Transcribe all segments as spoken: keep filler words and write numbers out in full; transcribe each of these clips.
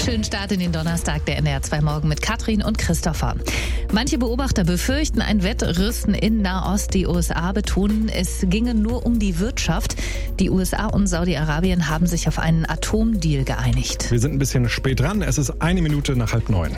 Schönen Start in den Donnerstag, der N D R zwei Morgen mit Katrin und Christopher. Manche Beobachter befürchten ein Wettrüsten in Nahost. Die U S A betonen, es ginge nur um die Wirtschaft. Die U S A und Saudi-Arabien haben sich auf einen Atomdeal geeinigt. Wir sind ein bisschen spät dran. Es ist eine Minute nach halb neun.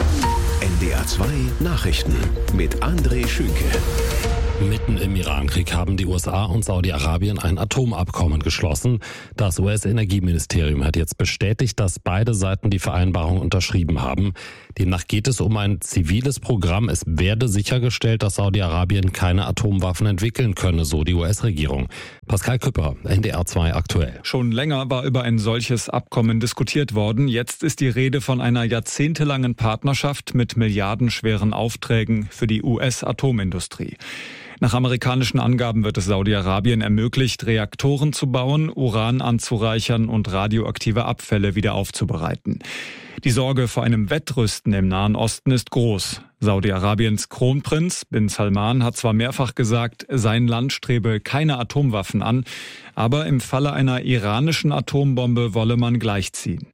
N D R zwei Nachrichten mit André Schünke. Mitten im Irankrieg haben die U S A und Saudi-Arabien ein Atomabkommen geschlossen. Das U S-Energieministerium hat jetzt bestätigt, dass beide Seiten die Vereinbarung unterschrieben haben. Demnach geht es um ein ziviles Programm. Es werde sichergestellt, dass Saudi-Arabien keine Atomwaffen entwickeln könne, so die U S-Regierung. Pascal Küpper, N D R zwei aktuell. Schon länger war über ein solches Abkommen diskutiert worden. Jetzt ist die Rede von einer jahrzehntelangen Partnerschaft mit milliardenschweren Aufträgen für die U S-Atomindustrie. Nach amerikanischen Angaben wird es Saudi-Arabien ermöglicht, Reaktoren zu bauen, Uran anzureichern und radioaktive Abfälle wieder aufzubereiten. Die Sorge vor einem Wettrüsten im Nahen Osten ist groß. Saudi-Arabiens Kronprinz bin Salman hat zwar mehrfach gesagt, sein Land strebe keine Atomwaffen an, aber im Falle einer iranischen Atombombe wolle man gleichziehen.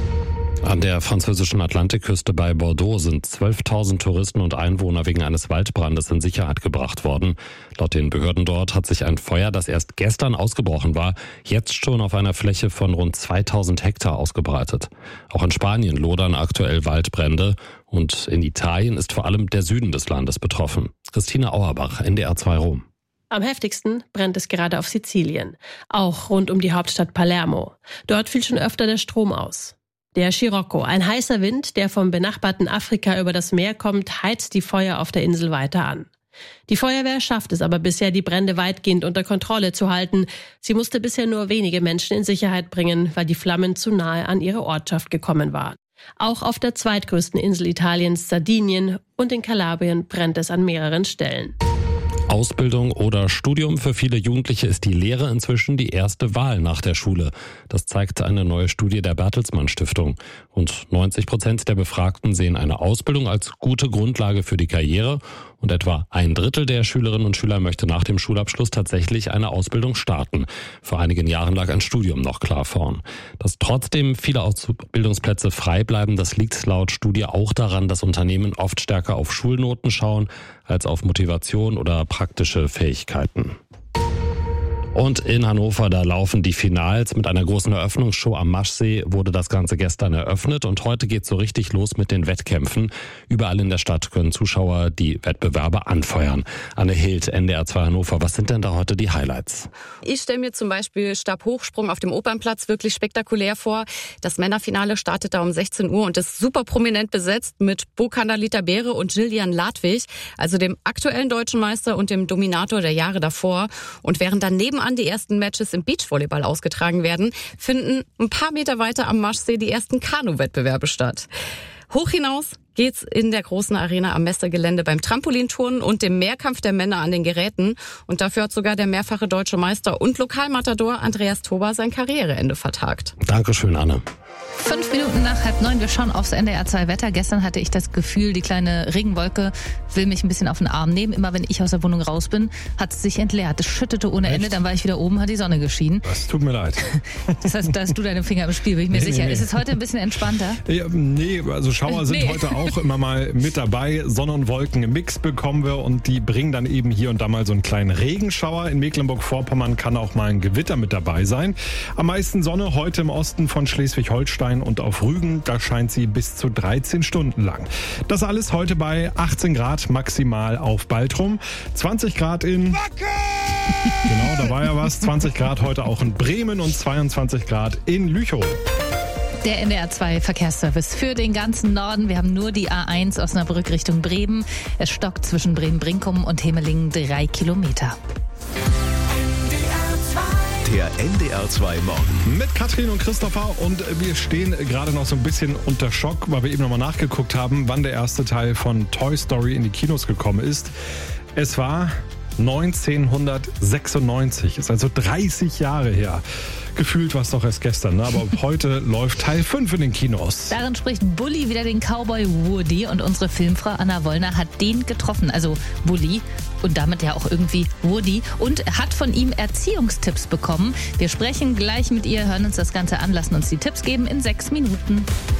An der französischen Atlantikküste bei Bordeaux sind zwölftausend Touristen und Einwohner wegen eines Waldbrandes in Sicherheit gebracht worden. Laut den Behörden dort hat sich ein Feuer, das erst gestern ausgebrochen war, jetzt schon auf einer Fläche von rund zweitausend Hektar ausgebreitet. Auch in Spanien lodern aktuell Waldbrände und in Italien ist vor allem der Süden des Landes betroffen. Christine Auerbach, N D R zwei Rom. Am heftigsten brennt es gerade auf Sizilien, auch rund um die Hauptstadt Palermo. Dort fiel schon öfter der Strom aus. Der Scirocco, ein heißer Wind, der vom benachbarten Afrika über das Meer kommt, heizt die Feuer auf der Insel weiter an. Die Feuerwehr schafft es aber bisher, die Brände weitgehend unter Kontrolle zu halten. Sie musste bisher nur wenige Menschen in Sicherheit bringen, weil die Flammen zu nahe an ihre Ortschaft gekommen waren. Auch auf der zweitgrößten Insel Italiens, Sardinien, und in Kalabrien brennt es an mehreren Stellen. Ausbildung oder Studium, für viele Jugendliche ist die Lehre inzwischen die erste Wahl nach der Schule. Das zeigt eine neue Studie der Bertelsmann Stiftung. Rund neunzig Prozent der Befragten sehen eine Ausbildung als gute Grundlage für die Karriere und etwa ein Drittel der Schülerinnen und Schüler möchte nach dem Schulabschluss tatsächlich eine Ausbildung starten. Vor einigen Jahren lag ein Studium noch klar vorn. Dass trotzdem viele Ausbildungsplätze frei bleiben, das liegt laut Studie auch daran, dass Unternehmen oft stärker auf Schulnoten schauen als auf Motivation oder praktische Fähigkeiten. Und in Hannover, da laufen die Finals. Mit einer großen Eröffnungsshow am Maschsee wurde das Ganze gestern eröffnet und heute geht so richtig los mit den Wettkämpfen. Überall in der Stadt können Zuschauer die Wettbewerbe anfeuern. Anne Hild, N D R zwei Hannover, was sind denn da heute die Highlights? Ich stelle mir zum Beispiel Stabhochsprung auf dem Opernplatz wirklich spektakulär vor. Das Männerfinale startet da um sechzehn Uhr und ist super prominent besetzt mit Bo Kandalita Beere und Gillian Ladwig, also dem aktuellen deutschen Meister und dem Dominator der Jahre davor. Und während dann nebenan die ersten Matches im Beachvolleyball ausgetragen werden, finden ein paar Meter weiter am Maschsee die ersten Kanu-Wettbewerbe statt. Hoch hinaus geht's in der großen Arena am Messegelände beim Trampolinturnen und dem Mehrkampf der Männer an den Geräten. Und dafür hat sogar der mehrfache deutsche Meister und Lokalmatador Andreas Toba sein Karriereende vertagt. Dankeschön, Anne. Fünf Minuten nach halb neun, wir schauen aufs N D R zwei Wetter. Gestern hatte ich das Gefühl, die kleine Regenwolke will mich ein bisschen auf den Arm nehmen. Immer wenn ich aus der Wohnung raus bin, hat es sich entleert. Es schüttete ohne Ende, dann war ich wieder oben, hat die Sonne geschienen. Das tut mir leid. Das heißt, da hast du deine Finger im Spiel, bin ich mir nee, sicher. Nee, nee. Ist es heute ein bisschen entspannter? Ja, nee, also Schauer sind Nee. heute auch immer mal mit dabei. Sonne und Wolken im Mix bekommen wir und die bringen dann eben hier und da mal so einen kleinen Regenschauer. In Mecklenburg-Vorpommern kann auch mal ein Gewitter mit dabei sein. Am meisten Sonne heute im Osten von Schleswig-Holstein und auf Rügen. Da scheint sie bis zu dreizehn Stunden lang. Das alles heute bei achtzehn Grad maximal auf Baltrum. zwanzig Grad in... Genau, da war ja was. zwanzig Grad heute auch in Bremen und zweiundzwanzig Grad in Lüchow. Der N D R zwei Verkehrsservice für den ganzen Norden. Wir haben nur die A eins Osnabrück Richtung Bremen. Es stockt zwischen Bremen-Brinkum und Hemelingen drei Kilometer. Der N D R zwei Morgen. Mit Katrin und Christopher und wir stehen gerade noch so ein bisschen unter Schock, weil wir eben nochmal nachgeguckt haben, wann der erste Teil von Toy Story in die Kinos gekommen ist. Es war neunzehnhundertsechsundneunzig, ist also dreißig Jahre her. Gefühlt war es doch erst gestern, ne? Aber heute läuft Teil fünf in den Kinos. Darin spricht Bully wieder den Cowboy Woody und unsere Filmfrau Anna Wollner hat den getroffen, also Bully und damit ja auch irgendwie Woody und hat von ihm Erziehungstipps bekommen. Wir sprechen gleich mit ihr, hören uns das Ganze an, lassen uns die Tipps geben in sechs Minuten.